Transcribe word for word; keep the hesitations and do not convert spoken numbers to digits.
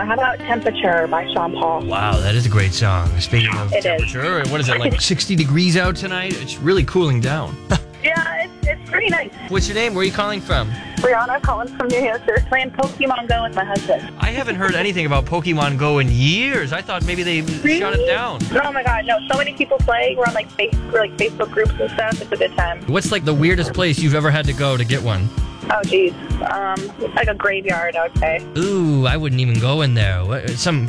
how about Temperature by Sean Paul? Wow, that is a great song. Speaking of It temperature, what is it, like sixty degrees out tonight? It's really cooling down. Yeah, it's, it's pretty nice. What's your name? Where are you calling from? Brianna calling from New Hampshire. Playing Pokemon Go with my husband. I haven't heard anything about Pokemon Go in years. I thought maybe they Really? shut it down. Oh my god, no, so many people play. We're on like, face, we're, like Facebook groups and stuff. It's a good time. What's like the weirdest place you've ever had to go to get one? Oh, geez. Um, like a graveyard, I would say. Ooh, I wouldn't even go in there. What, some